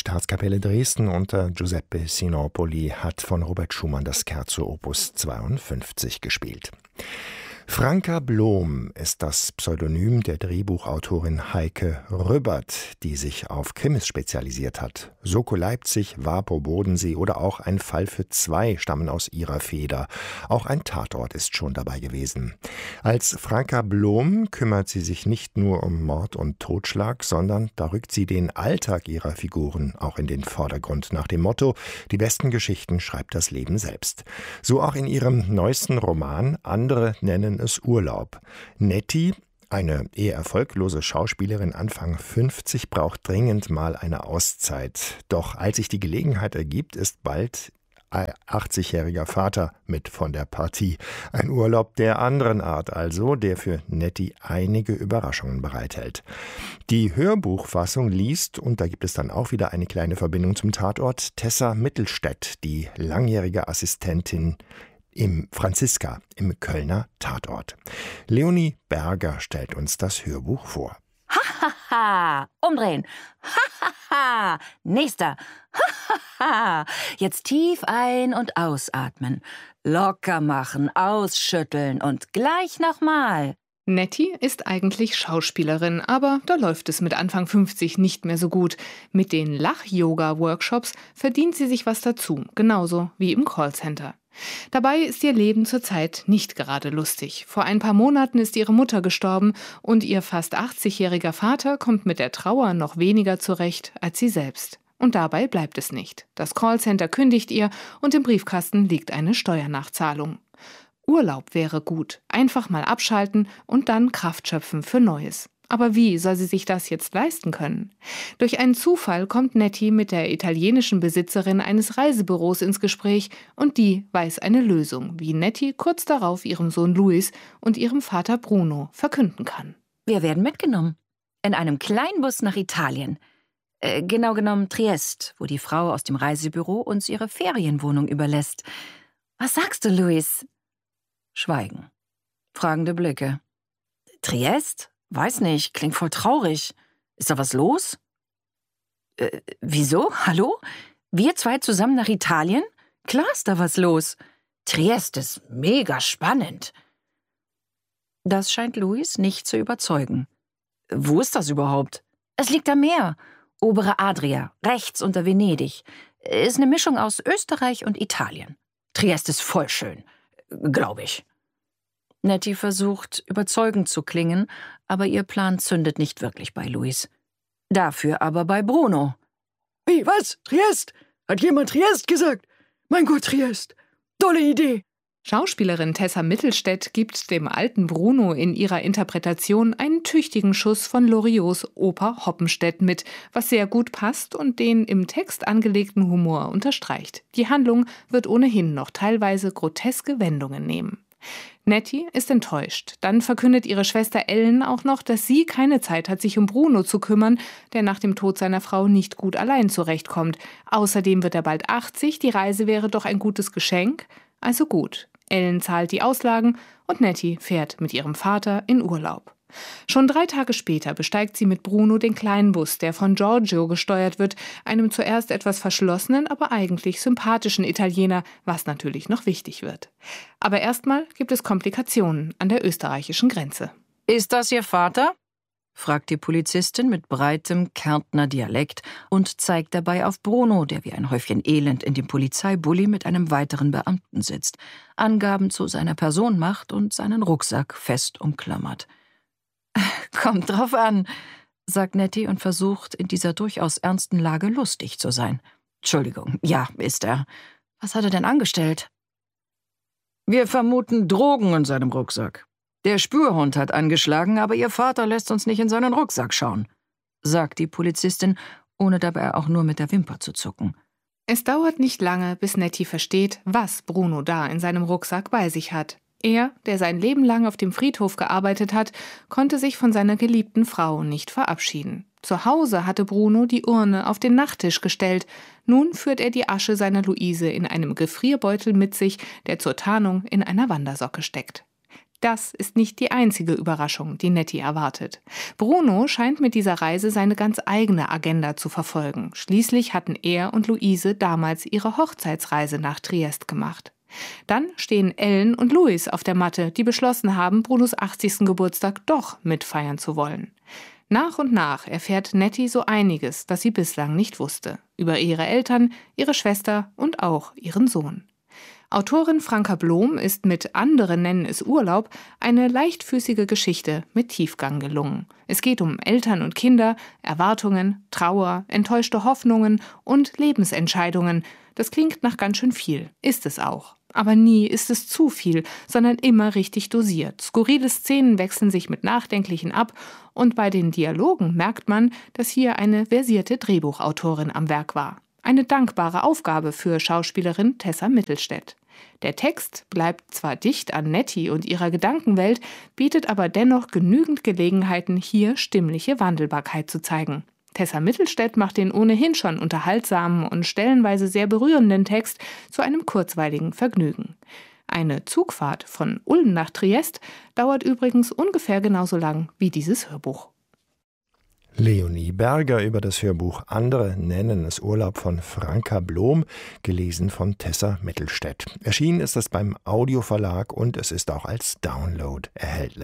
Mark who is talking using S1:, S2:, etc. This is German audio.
S1: Staatskapelle Dresden unter Giuseppe Sinopoli hat von Robert Schumann das Scherzo Opus 52 gespielt. Franka Blom ist das Pseudonym der Drehbuchautorin Heike Rübbert, die sich auf Krimis spezialisiert hat. Soko Leipzig, Vapo Bodensee oder auch Ein Fall für zwei stammen aus ihrer Feder. Auch ein Tatort ist schon dabei gewesen. Als Franka Blom kümmert sie sich nicht nur um Mord und Totschlag, sondern da rückt sie den Alltag ihrer Figuren auch in den Vordergrund nach dem Motto: Die besten Geschichten schreibt das Leben selbst. So auch in ihrem neuesten Roman, andere nennen es Urlaub. Nettie, eine eher erfolglose Schauspielerin Anfang 50, braucht dringend mal eine Auszeit. Doch als sich die Gelegenheit ergibt, ist bald 80-jähriger Vater mit von der Partie. Ein Urlaub der anderen Art also, der für Nettie einige Überraschungen bereithält. Die Hörbuchfassung liest, und da gibt es dann auch wieder eine kleine Verbindung zum Tatort, Tessa Mittelstädt, die langjährige Assistentin im Franziska im Kölner Tatort. Leonie Berger stellt uns das Hörbuch vor.
S2: Ha, umdrehen. Ha, nächster. Ha, jetzt tief ein- und ausatmen. Locker machen, ausschütteln und gleich nochmal.
S3: Nettie ist eigentlich Schauspielerin, aber da läuft es mit Anfang 50 nicht mehr so gut. Mit den Lach-Yoga-Workshops verdient sie sich was dazu, genauso wie im Callcenter. Dabei ist ihr Leben zurzeit nicht gerade lustig. Vor ein paar Monaten ist ihre Mutter gestorben und ihr fast 80-jähriger Vater kommt mit der Trauer noch weniger zurecht als sie selbst. Und dabei bleibt es nicht. Das Callcenter kündigt ihr und im Briefkasten liegt eine Steuernachzahlung. Urlaub wäre gut. Einfach mal abschalten und dann Kraft schöpfen für Neues. Aber wie soll sie sich das jetzt leisten können? Durch einen Zufall kommt Nettie mit der italienischen Besitzerin eines Reisebüros ins Gespräch und die weiß eine Lösung, wie Nettie kurz darauf ihrem Sohn Luis und ihrem Vater Bruno verkünden kann.
S2: Wir werden mitgenommen. In einem Kleinbus nach Italien. Genau genommen Triest, wo die Frau aus dem Reisebüro uns ihre Ferienwohnung überlässt. Was sagst du, Luis? Schweigen. Fragende Blicke. Triest? Weiß nicht, klingt voll traurig. Ist da was los? Wieso? Hallo? Wir zwei zusammen nach Italien? Klar ist da was los. Triest ist mega spannend. Das scheint Luis nicht zu überzeugen. Wo ist das überhaupt? Es liegt am Meer. Obere Adria, rechts unter Venedig. Ist eine Mischung aus Österreich und Italien. Triest ist voll schön, glaube ich. Nettie versucht, überzeugend zu klingen, aber ihr Plan zündet nicht wirklich bei Luis. Dafür aber bei Bruno.
S4: Wie, was? Triest? Hat jemand Triest gesagt? Mein Gott, Triest. Tolle Idee.
S3: Schauspielerin Tessa Mittelstädt gibt dem alten Bruno in ihrer Interpretation einen tüchtigen Schuss von Loriots Oper Hoppenstedt mit, was sehr gut passt und den im Text angelegten Humor unterstreicht. Die Handlung wird ohnehin noch teilweise groteske Wendungen nehmen. Nettie ist enttäuscht. Dann verkündet ihre Schwester Ellen auch noch, dass sie keine Zeit hat, sich um Bruno zu kümmern, der nach dem Tod seiner Frau nicht gut allein zurechtkommt. Außerdem wird er bald 80, die Reise wäre doch ein gutes Geschenk. Also gut. Ellen zahlt die Auslagen und Nettie fährt mit ihrem Vater in Urlaub. Schon 3 Tage später besteigt sie mit Bruno den kleinen Bus, der von Giorgio gesteuert wird, einem zuerst etwas verschlossenen, aber eigentlich sympathischen Italiener, was natürlich noch wichtig wird. Aber erstmal gibt es Komplikationen an der österreichischen Grenze.
S2: Ist das Ihr Vater? Fragt die Polizistin mit breitem Kärntner Dialekt und zeigt dabei auf Bruno, der wie ein Häufchen Elend in dem Polizeibully mit einem weiteren Beamten sitzt, Angaben zu seiner Person macht und seinen Rucksack fest umklammert. Kommt drauf an, sagt Nettie und versucht, in dieser durchaus ernsten Lage lustig zu sein. Entschuldigung, ja, ist er. Was hat er denn angestellt?
S4: Wir vermuten Drogen in seinem Rucksack. Der Spürhund hat angeschlagen, aber Ihr Vater lässt uns nicht in seinen Rucksack schauen, sagt die Polizistin, ohne dabei auch nur mit der Wimper zu zucken.
S3: Es dauert nicht lange, bis Nettie versteht, was Bruno da in seinem Rucksack bei sich hat. Er, der sein Leben lang auf dem Friedhof gearbeitet hat, konnte sich von seiner geliebten Frau nicht verabschieden. Zu Hause hatte Bruno die Urne auf den Nachttisch gestellt. Nun führt er die Asche seiner Luise in einem Gefrierbeutel mit sich, der zur Tarnung in einer Wandersocke steckt. Das ist nicht die einzige Überraschung, die Nettie erwartet. Bruno scheint mit dieser Reise seine ganz eigene Agenda zu verfolgen. Schließlich hatten er und Luise damals ihre Hochzeitsreise nach Triest gemacht. Dann stehen Ellen und Louis auf der Matte, die beschlossen haben, Brunos 80. Geburtstag doch mitfeiern zu wollen. Nach und nach erfährt Nettie so einiges, das sie bislang nicht wusste. Über ihre Eltern, ihre Schwester und auch ihren Sohn. Autorin Franka Blom ist mit Andere nennen es Urlaub eine leichtfüßige Geschichte mit Tiefgang gelungen. Es geht um Eltern und Kinder, Erwartungen, Trauer, enttäuschte Hoffnungen und Lebensentscheidungen. Das klingt nach ganz schön viel, ist es auch. Aber nie ist es zu viel, sondern immer richtig dosiert. Skurrile Szenen wechseln sich mit nachdenklichen ab und bei den Dialogen merkt man, dass hier eine versierte Drehbuchautorin am Werk war. Eine dankbare Aufgabe für Schauspielerin Tessa Mittelstädt. Der Text bleibt zwar dicht an Nettie und ihrer Gedankenwelt, bietet aber dennoch genügend Gelegenheiten, hier stimmliche Wandelbarkeit zu zeigen. Tessa Mittelstädt macht den ohnehin schon unterhaltsamen und stellenweise sehr berührenden Text zu einem kurzweiligen Vergnügen. Eine Zugfahrt von Ulm nach Triest dauert übrigens ungefähr genauso lang wie dieses Hörbuch.
S1: Leonie Berger über das Hörbuch Andere nennen es Urlaub von Franka Blom, gelesen von Tessa Mittelstädt. Erschienen ist es beim Audioverlag und es ist auch als Download erhältlich.